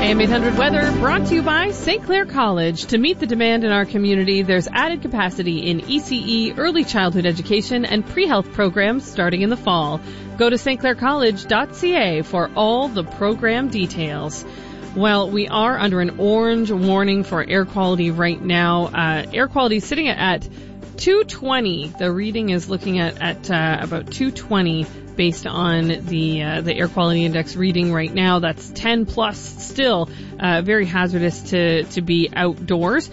AM 800 weather brought to you by St. Clair College. To meet the demand in our community, there's added capacity in ECE, early childhood education, and pre-health programs starting in the fall. Go to stclaircollege.ca for all the program details. Well, we are under an orange warning for air quality right now. Air quality sitting at 220. The reading is looking at about 220 based on the air quality index reading right now. That's 10 plus still. Very hazardous to be outdoors.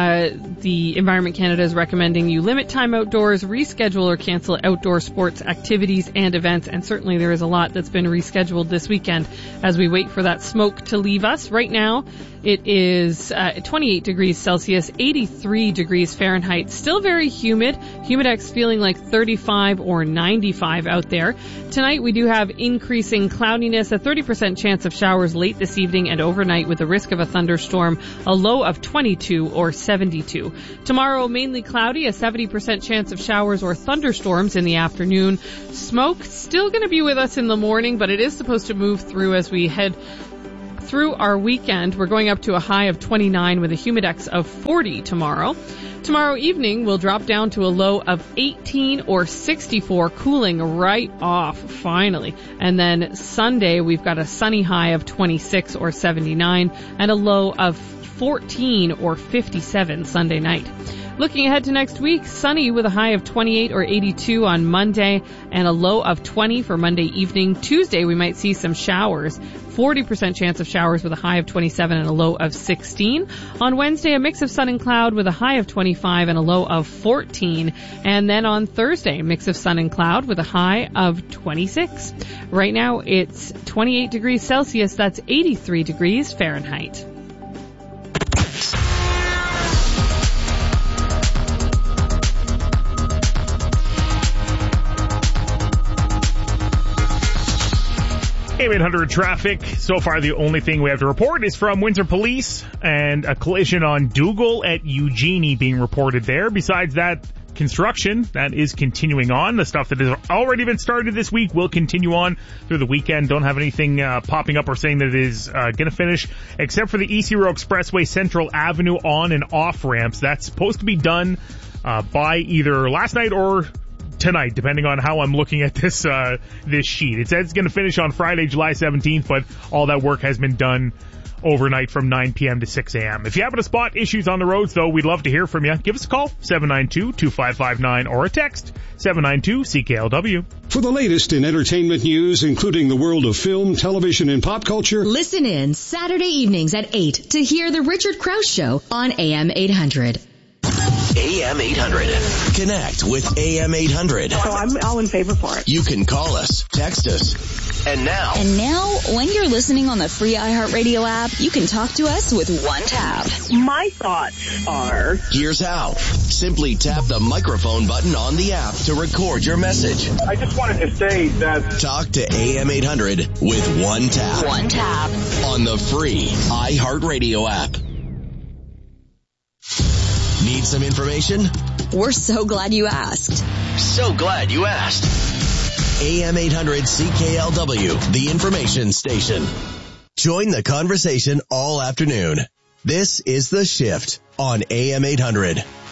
The Environment Canada is recommending you limit time outdoors, reschedule or cancel outdoor sports activities and events, and certainly there is a lot that's been rescheduled this weekend as we wait for that smoke to leave us. Right now, it is 28 degrees Celsius, 83 degrees Fahrenheit, still very humid. Humidex feeling like 35 or 95 out there. Tonight we do have increasing cloudiness, a 30% chance of showers late this evening and overnight with the risk of a thunderstorm, a low of 22 or 72. Tomorrow mainly cloudy, a 70% chance of showers or thunderstorms in the afternoon. Smoke still going to be with us in the morning, but it is supposed to move through as we head through our weekend. We're going up to a high of 29 with a humidex of 40 tomorrow. Tomorrow evening, we'll drop down to a low of 18 or 64, cooling right off, finally. And then Sunday, we've got a sunny high of 26 or 79 and a low of 14 or 57 Sunday night. Looking ahead to next week, sunny with a high of 28 or 82 on Monday and a low of 20 for Monday evening. Tuesday, we might see some showers. 40% chance of showers with a high of 27 and a low of 16. On Wednesday, a mix of sun and cloud with a high of 25 and a low of 14. And then on Thursday, a mix of sun and cloud with a high of 26. Right now, it's 28 degrees Celsius. That's 83 degrees Fahrenheit. AM 800 traffic. So far, the only thing we have to report is from Windsor Police and a collision on Dougal at Eugenie being reported there. Besides that, construction that is continuing on. The stuff that has already been started this week will continue on through the weekend. Don't have anything popping up or saying that it is going to finish, except for the East Hero Expressway Central Avenue on and off ramps. That's supposed to be done by either last night or tonight, depending on how I'm looking at this sheet. It says it's going to finish on Friday, July 17th, but all that work has been done overnight from 9 p.m. to 6 a.m. If you happen to spot issues on the roads, though, we'd love to hear from you. Give us a call, 792-2559, or a text, 792-CKLW. For the latest in entertainment news, including the world of film, television, and pop culture, listen in Saturday evenings at 8 to hear The Richard Krause Show on AM 800. AM 800. Connect with AM 800. So I'm all in favor for it. You can call us, text us. And now, when you're listening on the free iHeartRadio app, you can talk to us with one tap. My thoughts are... Here's how. Simply tap the microphone button on the app to record your message. I just wanted to say that... Talk to AM 800 with one tap. One tap. On the free iHeartRadio app. Need some information? We're so glad you asked. So glad you asked. AM 800 CKLW, the information station. Join the conversation all afternoon. This is The Shift on AM 800.